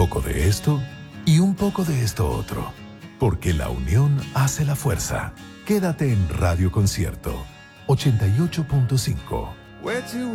poco de esto y un poco de esto otro. Porque la unión hace la fuerza. Quédate en Radio Concierto 88.5.